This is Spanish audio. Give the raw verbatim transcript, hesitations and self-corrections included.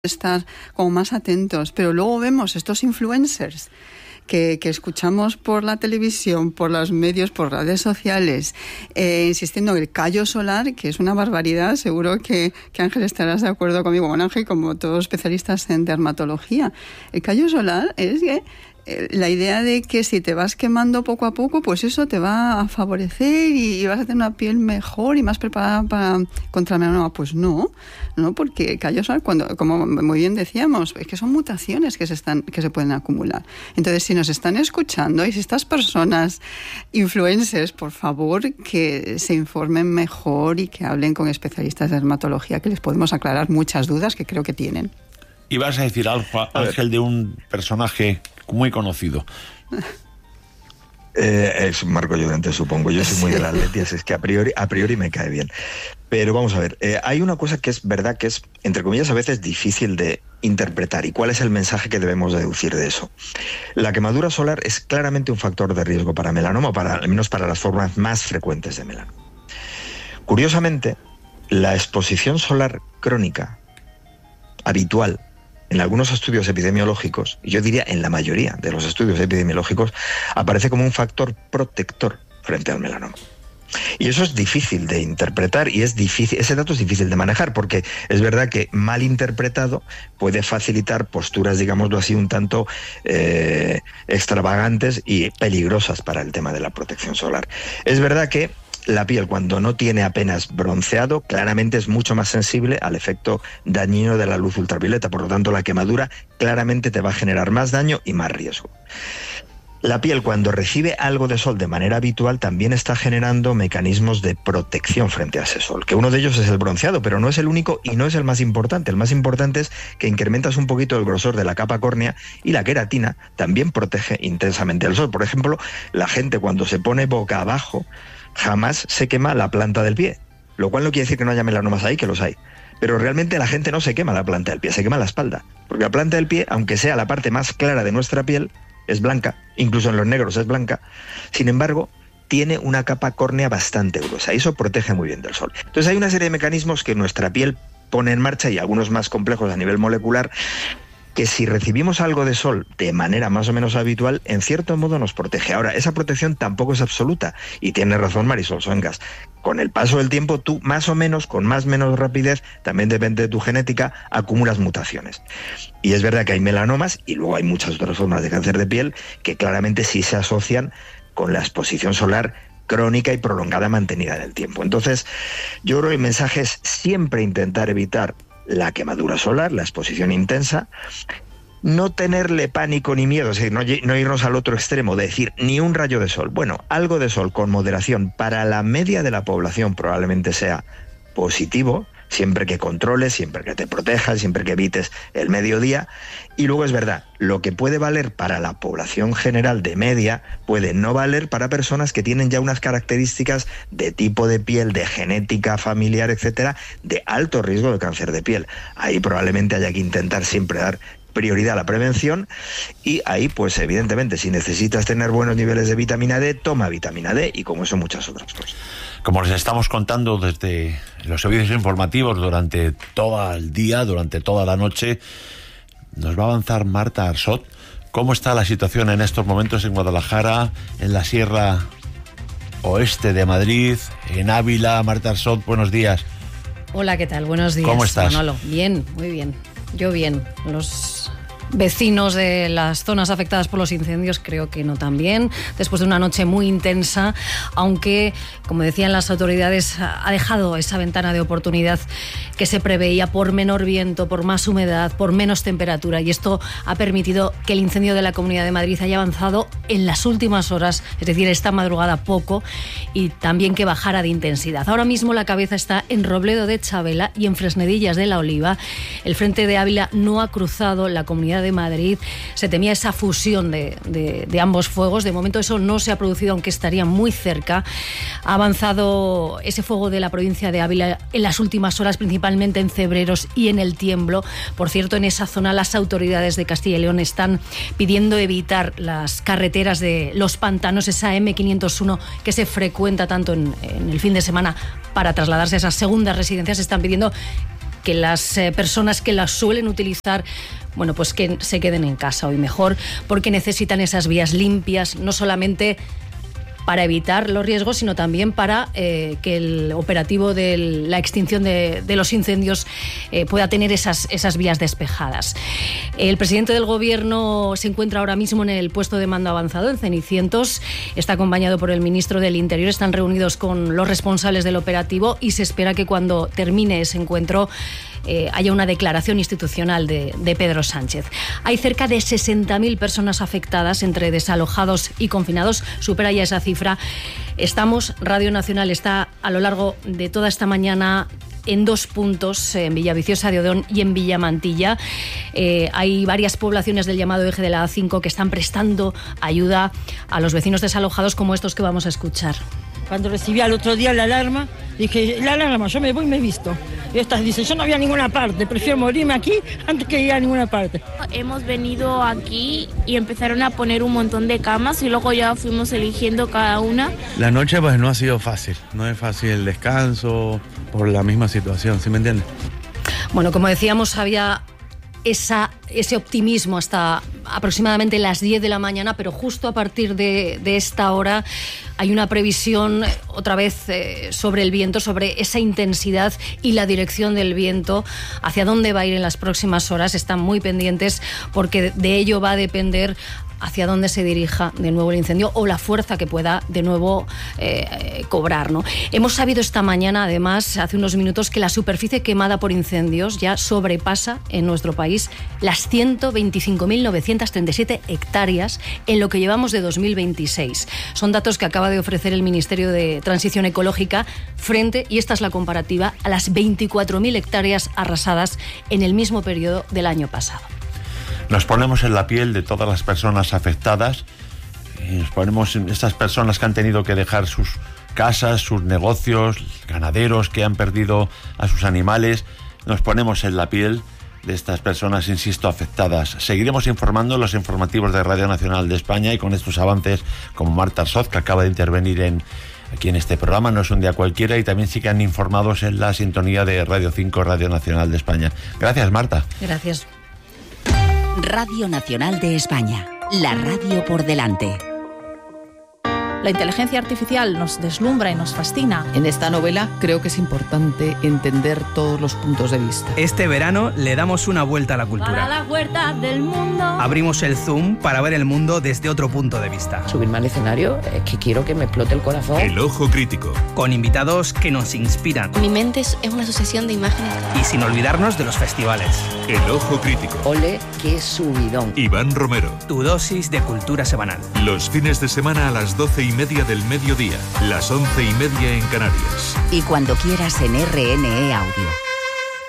estar como más atentos, pero luego vemos estos influencers que, que escuchamos por la televisión, por los medios, por redes sociales, eh, insistiendo en el callo solar, que es una barbaridad. Seguro que, que Ángel estarás de acuerdo conmigo. Bueno, Ángel, como todos especialistas en dermatología, el callo solar es que la idea de que si te vas quemando poco a poco, pues eso te va a favorecer y vas a tener una piel mejor y más preparada para contra el melanoma. Pues no, no, porque callo solar, cuando, como muy bien decíamos, es que son mutaciones que se están, que se pueden acumular. Entonces, si nos están escuchando y si estas personas influencers, por favor, que se informen mejor y que hablen con especialistas de dermatología, que les podemos aclarar muchas dudas que creo que tienen. Y vas a decir algo, Ángel, de un personaje muy conocido. Eh, es Marco Llorente, supongo. Yo soy muy del Atleti, es que a priori, a priori me cae bien. Pero vamos a ver, eh, hay una cosa que es verdad que es, entre comillas, a veces difícil de interpretar. ¿Y cuál es el mensaje que debemos deducir de eso? La quemadura solar es claramente un factor de riesgo para melanoma, para, al menos para las formas más frecuentes de melanoma. Curiosamente, la exposición solar crónica habitual en algunos estudios epidemiológicos, y yo diría en la mayoría de los estudios epidemiológicos, aparece como un factor protector frente al melanoma. Y eso es difícil de interpretar y es difícil, ese dato es difícil de manejar, porque es verdad que mal interpretado puede facilitar posturas, digámoslo así, un tanto eh, extravagantes y peligrosas para el tema de la protección solar. Es verdad que la piel, cuando no tiene apenas bronceado, claramente es mucho más sensible al efecto dañino de la luz ultravioleta. Por lo tanto, la quemadura claramente te va a generar más daño y más riesgo. La piel, cuando recibe algo de sol de manera habitual, también está generando mecanismos de protección frente a ese sol, que uno de ellos es el bronceado, pero no es el único y no es el más importante. El más importante es que incrementas un poquito el grosor de la capa córnea, y la queratina también protege intensamente el sol. Por ejemplo, la gente cuando se pone boca abajo jamás se quema la planta del pie, lo cual no quiere decir que no haya melanomas ahí, que los hay. Pero realmente la gente no se quema la planta del pie, se quema la espalda. Porque la planta del pie, aunque sea la parte más clara de nuestra piel, es blanca, incluso en los negros es blanca. Sin embargo, tiene una capa córnea bastante gruesa y eso protege muy bien del sol. Entonces hay una serie de mecanismos que nuestra piel pone en marcha, y algunos más complejos a nivel molecular, que si recibimos algo de sol de manera más o menos habitual, en cierto modo nos protege. Ahora, esa protección tampoco es absoluta, y tiene razón Marisol Soengas. Con el paso del tiempo, tú más o menos, con más o menos rapidez, también depende de tu genética, acumulas mutaciones. Y es verdad que hay melanomas, y luego hay muchas otras formas de cáncer de piel, que claramente sí se asocian con la exposición solar crónica y prolongada mantenida en el tiempo. Entonces, yo creo que el mensaje es siempre intentar evitar la quemadura solar, la exposición intensa, no tenerle pánico ni miedo, es decir, no, no irnos al otro extremo de decir ni un rayo de sol. Bueno, algo de sol con moderación para la media de la población probablemente sea positivo, siempre que controles, siempre que te protejas, siempre que evites el mediodía. Y luego es verdad, lo que puede valer para la población general de media puede no valer para personas que tienen ya unas características de tipo de piel, de genética familiar, etcétera, de alto riesgo de cáncer de piel. Ahí probablemente haya que intentar siempre dar prioridad a la prevención, y ahí pues evidentemente si necesitas tener buenos niveles de vitamina D, toma vitamina D, y como eso muchas otras cosas. Como les estamos contando desde los servicios informativos durante todo el día, durante toda la noche, nos va a avanzar Marta Arsot. ¿Cómo está la situación en estos momentos en Guadalajara, en la Sierra Oeste de Madrid, en Ávila? Marta Arsot, buenos días. Hola, ¿qué tal? Buenos días, ¿cómo estás? Manolo. Bien, muy bien. Yo bien. Los vecinos de las zonas afectadas por los incendios creo que no tan bien, después de una noche muy intensa, aunque, como decían las autoridades, ha dejado esa ventana de oportunidad que se preveía por menor viento, por más humedad, por menos temperatura, y esto ha permitido que el incendio de la Comunidad de Madrid haya avanzado en las últimas horas, es decir, esta madrugada poco, y también que bajara de intensidad. Ahora mismo la cabeza está en Robledo de Chavela y en Fresnedillas de la Oliva. El frente de Ávila no ha cruzado la Comunidad de Madrid. Se temía esa fusión de, de, de ambos fuegos. De momento eso no se ha producido, aunque estaría muy cerca. Ha avanzado ese fuego de la provincia de Ávila en las últimas horas, principalmente en Cebreros y en El Tiemblo. Por cierto, en esa zona las autoridades de Castilla y León están pidiendo evitar las carreteras de los pantanos, esa eme quinientos uno que se frecuenta tanto en, en el fin de semana para trasladarse a esas segundas residencias. Están pidiendo que las eh, personas que las suelen utilizar, bueno, pues que se queden en casa hoy mejor, porque necesitan esas vías limpias, no solamente para evitar los riesgos, sino también para eh, que el operativo de la extinción de, de los incendios eh, pueda tener esas, esas vías despejadas. El presidente del Gobierno se encuentra ahora mismo en el puesto de mando avanzado, en Cenicientos. Está acompañado por el ministro del Interior. Están reunidos con los responsables del operativo y se espera que cuando termine ese encuentro Eh, haya una declaración institucional de, de Pedro Sánchez. Hay cerca de sesenta mil personas afectadas entre desalojados y confinados, supera ya esa cifra. Estamos, Radio Nacional está a lo largo de toda esta mañana en dos puntos, en Villaviciosa de Odón y en Villamantilla. Eh, hay varias poblaciones del llamado eje de la A cinco que están prestando ayuda a los vecinos desalojados, como estos que vamos a escuchar. Cuando recibí al otro día la alarma, dije, la alarma, yo me voy y me he visto. Y estas dicen, yo no voy a ninguna parte, prefiero morirme aquí antes que ir a ninguna parte. Hemos venido aquí y empezaron a poner un montón de camas y luego ya fuimos eligiendo cada una. La noche pues no ha sido fácil, no es fácil el descanso por la misma situación, ¿sí me entiendes? Bueno, como decíamos, había esa, ese optimismo hasta aproximadamente las diez de la mañana, pero justo a partir de, de esta hora hay una previsión otra vez eh, sobre el viento, sobre esa intensidad y la dirección del viento, hacia dónde va a ir en las próximas horas. Están muy pendientes porque de ello va a depender hacia dónde se dirija de nuevo el incendio o la fuerza que pueda de nuevo eh, cobrar, ¿no? Hemos sabido esta mañana, además, hace unos minutos, que la superficie quemada por incendios ya sobrepasa en nuestro país las ciento veinticinco mil novecientas treinta y siete hectáreas en lo que llevamos de dos mil veintiséis. Son datos que acaba de ofrecer el Ministerio de Transición Ecológica frente, y esta es la comparativa, a las veinticuatro mil hectáreas arrasadas en el mismo periodo del año pasado. Nos ponemos en la piel de todas las personas afectadas, y nos ponemos en estas personas que han tenido que dejar sus casas, sus negocios, ganaderos que han perdido a sus animales. Nos ponemos en la piel de estas personas, insisto, afectadas. Seguiremos informando en los informativos de Radio Nacional de España y con estos avances como Marta Arzós, que acaba de intervenir en aquí en este programa. No es un día cualquiera, y también sigan informados en la sintonía de Radio cinco, Radio Nacional de España. Gracias, Marta. Gracias. Radio Nacional de España, la radio por delante. La inteligencia artificial nos deslumbra y nos fascina. En esta novela creo que es importante entender todos los puntos de vista. Este verano le damos una vuelta a la cultura. Para las huertas del mundo. Abrimos el Zoom para ver el mundo desde otro punto de vista. Subirme al escenario es que quiero que me explote el corazón. El Ojo Crítico. Con invitados que nos inspiran. Mi mente es una asociación de imágenes. Y sin olvidarnos de los festivales. El Ojo Crítico. Ole, qué subidón. Iván Romero. Tu dosis de cultura semanal. Los fines de semana a las doce y media del mediodía. Las once y media en Canarias. Y cuando quieras en R N E Audio.